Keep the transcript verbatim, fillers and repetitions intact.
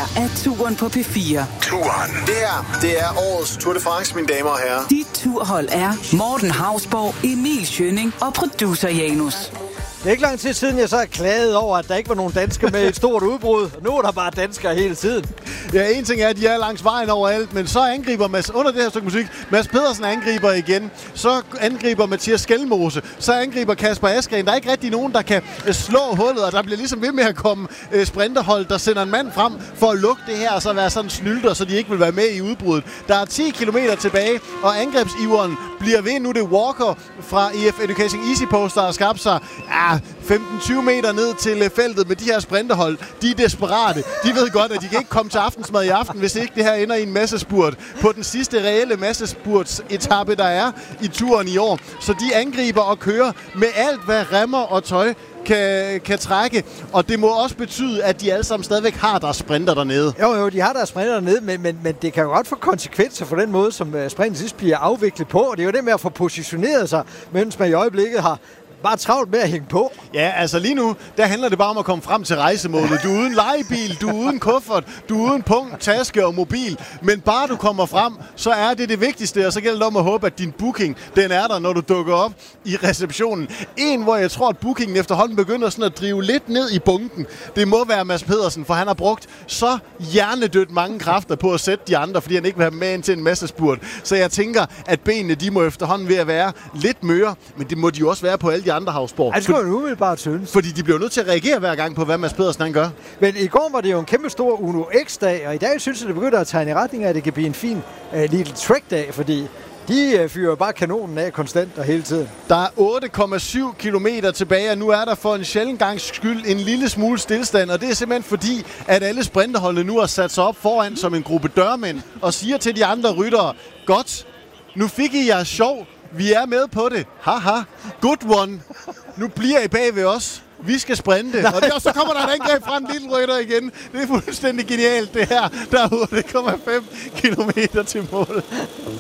her er Turen på P fire. Turen. Det her, det er årets Tour de France, mine damer og herrer. Dit turhold er Morten Hausborg, Emil Schønning og producer Janus. Det er ikke lang tid siden, jeg så har klaget over, at der ikke var nogen danskere med i et stort udbrud. Nu er der bare danskere hele tiden. Ja, en ting er, at de er langs vejen overalt, men så angriber Mads, under det her stykke musik, Mads Pedersen angriber igen. Så angriber Mathias Skelmose. Så angriber Kasper Askren. Der er ikke rigtig nogen, der kan slå hullet, og der bliver ligesom ved med at komme sprinterhold, der sender en mand frem for at lukke det her, og så være sådan snylter, så de ikke vil være med i udbruddet. Der er ti kilometer tilbage, og angrebsiveren bliver ved. Nu det Walker fra E F Education Easy Post, der har skabt sig ja, femten til tyve meter ned til feltet med de her sprinterhold. De er desperate. De ved godt, at de kan ikke komme til aftensmad i aften, hvis ikke det her ender i en massespurt på den sidste reelle massespurtsetappe, der er i turen i år. Så de angriber og kører med alt, hvad remmer og tøj Kan, kan trække, og det må også betyde, at de alle sammen stadigvæk har deres sprinter dernede. Jo, jo, de har deres sprinter dernede, men, men, men det kan jo godt få konsekvenser for den måde, som sprinten sidst bliver afviklet på, og det er jo det med at få positioneret sig, mens man i øjeblikket har bare travlt med at hænge på. Ja, altså lige nu, der handler det bare om at komme frem til rejsemålet. Du er uden lejebil, du er uden kuffert, du er uden punkt, taske og mobil. Men bare du kommer frem, så er det det vigtigste, og så gælder det om at håbe, at din booking, den er der, når du dukker op i receptionen. En, hvor jeg tror, at bookingen efterhånden begynder sådan at drive lidt ned i bunken, det må være Mads Pedersen, for han har brugt så hjernedødt mange kræfter på at sætte de andre, fordi han ikke vil have med ind til en massespurt. Så jeg tænker, at benene, de må efterhånden ved at være lidt møre, men det må de jo også være på alle de andre Hausborg. Det skulle jo umiddelbart synes. Fordi de bliver nødt til at reagere hver gang på, hvad Mads Pedersen han gør. Men i går var det jo en kæmpe stor Uno X-dag, og i dag synes jeg, det begynder at tegne i retning af, at det kan blive en fin uh, lille track-dag, fordi de uh, fyrer bare kanonen af konstant og hele tiden. Der er otte komma syv kilometer tilbage, og nu er der for en sjælden gangs skyld en lille smule stillstand, og det er simpelthen fordi, at alle sprinterholdene nu har sat sig op foran som en gruppe dørmænd og siger til de andre ryttere, godt, nu fik I jeres sjov, vi er med på det. Haha. Good one. Nu bliver I bag ved os. Vi skal sprinte. Og, det, og så kommer der et angreb fra en lille rytter igen. Det er fuldstændig genialt, det her. Der er otte komma fem kilometer til mål.